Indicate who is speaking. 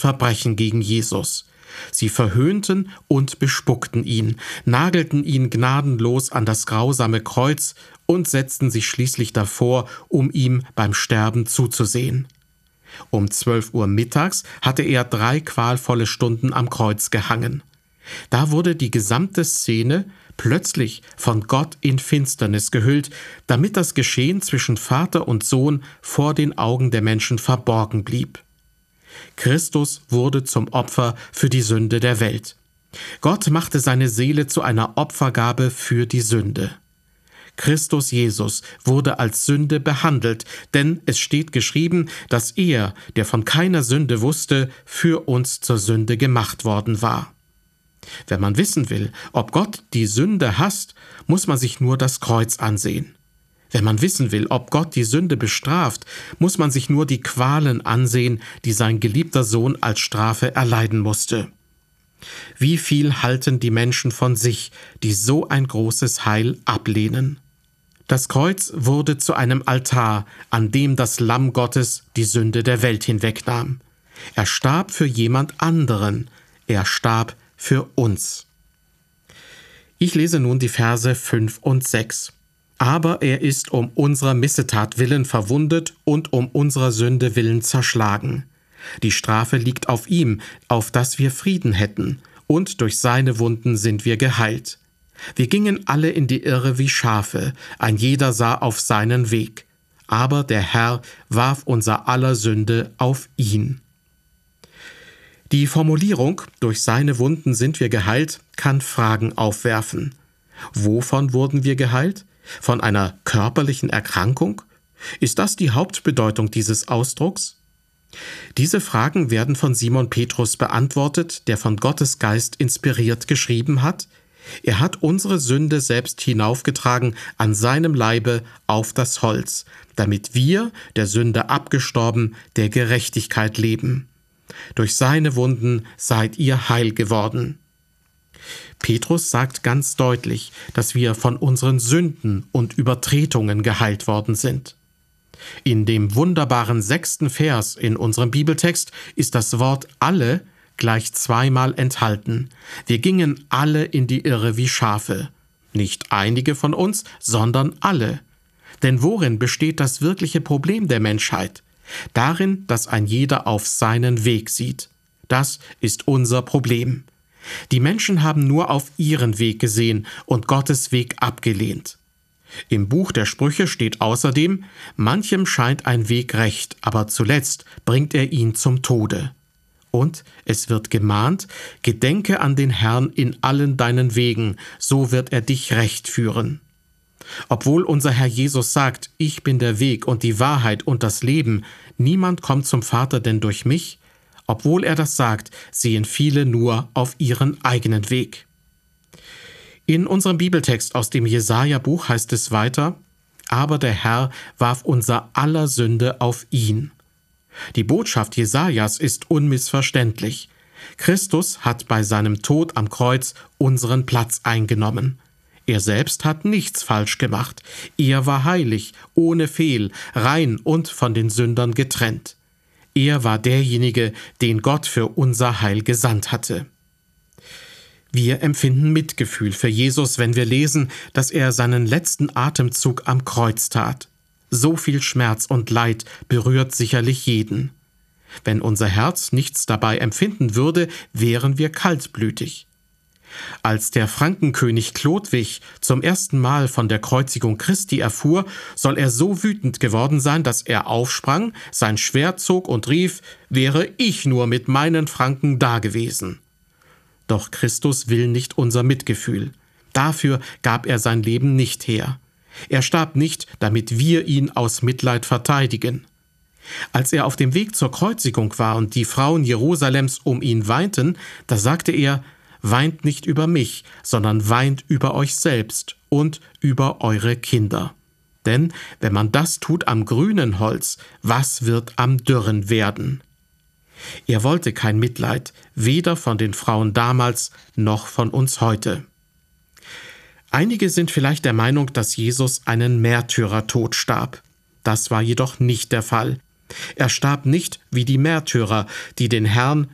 Speaker 1: Verbrechen gegen Jesus. Sie verhöhnten und bespuckten ihn, nagelten ihn gnadenlos an das grausame Kreuz und setzten sich schließlich davor, um ihm beim Sterben zuzusehen. Um 12 Uhr mittags hatte er 3 qualvolle Stunden am Kreuz gehangen. Da wurde die gesamte Szene plötzlich von Gott in Finsternis gehüllt, damit das Geschehen zwischen Vater und Sohn vor den Augen der Menschen verborgen blieb. Christus wurde zum Opfer für die Sünde der Welt. Gott machte seine Seele zu einer Opfergabe für die Sünde. Christus Jesus wurde als Sünde behandelt, denn es steht geschrieben, dass er, der von keiner Sünde wusste, für uns zur Sünde gemacht worden war. Wenn man wissen will, ob Gott die Sünde hasst, muss man sich nur das Kreuz ansehen. Wenn man wissen will, ob Gott die Sünde bestraft, muss man sich nur die Qualen ansehen, die sein geliebter Sohn als Strafe erleiden musste. Wie viel halten die Menschen von sich, die so ein großes Heil ablehnen? Das Kreuz wurde zu einem Altar, an dem das Lamm Gottes die Sünde der Welt hinwegnahm. Er starb für jemand anderen, er starb für uns. Ich lese nun die Verse 5 und 6. Aber er ist um unserer Missetat willen verwundet und um unserer Sünde willen zerschlagen. Die Strafe liegt auf ihm, auf dass wir Frieden hätten, und durch seine Wunden sind wir geheilt. Wir gingen alle in die Irre wie Schafe, ein jeder sah auf seinen Weg. Aber der Herr warf unser aller Sünde auf ihn. Die Formulierung »durch seine Wunden sind wir geheilt« kann Fragen aufwerfen. Wovon wurden wir geheilt? Von einer körperlichen Erkrankung? Ist das die Hauptbedeutung dieses Ausdrucks? Diese Fragen werden von Simon Petrus beantwortet, der von Gottes Geist inspiriert geschrieben hat: Er hat unsere Sünde selbst hinaufgetragen an seinem Leibe auf das Holz, damit wir, der Sünde abgestorben, der Gerechtigkeit leben. Durch seine Wunden seid ihr heil geworden. Petrus sagt ganz deutlich, dass wir von unseren Sünden und Übertretungen geheilt worden sind. In dem wunderbaren 6. Vers in unserem Bibeltext ist das Wort alle gleich 2-mal enthalten. Wir gingen alle in die Irre wie Schafe. Nicht einige von uns, sondern alle. Denn worin besteht das wirkliche Problem der Menschheit? Darin, dass ein jeder auf seinen Weg sieht. Das ist unser Problem. Die Menschen haben nur auf ihren Weg gesehen und Gottes Weg abgelehnt. Im Buch der Sprüche steht außerdem: Manchem scheint ein Weg recht, aber zuletzt bringt er ihn zum Tode. Und es wird gemahnt: Gedenke an den Herrn in allen deinen Wegen, so wird er dich recht führen. Obwohl unser Herr Jesus sagt: Ich bin der Weg und die Wahrheit und das Leben, niemand kommt zum Vater denn durch mich, obwohl er das sagt, sehen viele nur auf ihren eigenen Weg. In unserem Bibeltext aus dem Jesaja-Buch heißt es weiter: Aber der Herr warf unser aller Sünde auf ihn. Die Botschaft Jesajas ist unmissverständlich. Christus hat bei seinem Tod am Kreuz unseren Platz eingenommen. Er selbst hat nichts falsch gemacht. Er war heilig, ohne Fehl, rein und von den Sündern getrennt. Er war derjenige, den Gott für unser Heil gesandt hatte. Wir empfinden Mitgefühl für Jesus, wenn wir lesen, dass er seinen letzten Atemzug am Kreuz tat. So viel Schmerz und Leid berührt sicherlich jeden. Wenn unser Herz nichts dabei empfinden würde, wären wir kaltblütig. Als der Frankenkönig Chlodwig zum ersten Mal von der Kreuzigung Christi erfuhr, soll er so wütend geworden sein, dass er aufsprang, sein Schwert zog und rief: Wäre ich nur mit meinen Franken dagewesen. Doch Christus will nicht unser Mitgefühl. Dafür gab er sein Leben nicht her. Er starb nicht, damit wir ihn aus Mitleid verteidigen. Als er auf dem Weg zur Kreuzigung war und die Frauen Jerusalems um ihn weinten, da sagte er: Weint nicht über mich, sondern weint über euch selbst und über eure Kinder. Denn wenn man das tut am grünen Holz, was wird am dürren werden? Er wollte kein Mitleid, weder von den Frauen damals noch von uns heute. Einige sind vielleicht der Meinung, dass Jesus einen Märtyrertod starb. Das war jedoch nicht der Fall. Er starb nicht wie die Märtyrer, die den Herrn